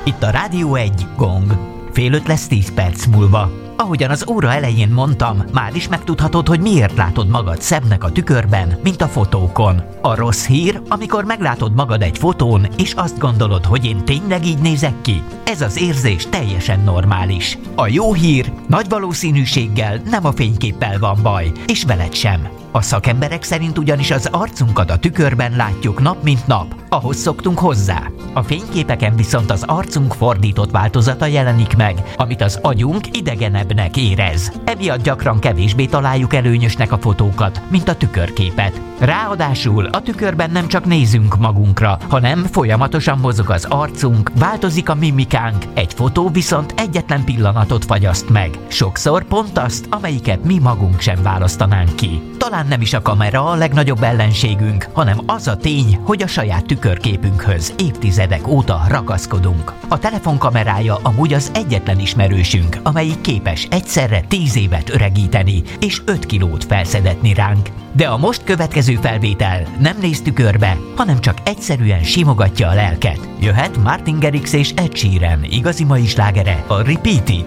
Itt a Rádió 1 Gong. Fél 5 lesz 10 perc múlva. Ahogyan az óra elején mondtam, már is megtudhatod, hogy miért látod magad szebbnek a tükörben, mint a fotókon. A rossz hír, amikor meglátod magad egy fotón, és azt gondolod, hogy én tényleg így nézek ki. Ez az érzés teljesen normális. A jó hír, nagy valószínűséggel nem a fényképpel van baj, és veled sem. A szakemberek szerint ugyanis az arcunkat a tükörben látjuk nap mint nap, ahhoz szoktunk hozzá. A fényképeken viszont az arcunk fordított változata jelenik meg, amit az agyunk idegenebbnek érez. Emiatt gyakran kevésbé találjuk előnyösnek a fotókat, mint a tükörképet. Ráadásul a tükörben nem csak nézünk magunkra, hanem folyamatosan mozog az arcunk, változik a mimikánk, egy fotó viszont egyetlen pillanatot fagyaszt meg. Sokszor pont azt, amelyiket mi magunk sem választanánk ki. Talán nem is a kamera a legnagyobb ellenségünk, hanem az a tény, hogy a saját tükörképünkhöz évtizedek óta ragaszkodunk. A telefon kamerája amúgy az egyetlen ismerősünk, amelyik képes egyszerre 10 évet öregíteni és 5 kilót felszedetni ránk. De a most következő felvétel nem néz tükörbe, hanem csak egyszerűen simogatja a lelket. Jöhet Martin Garrix és Ed Sheeran igazi mai slágere, a Repeat It.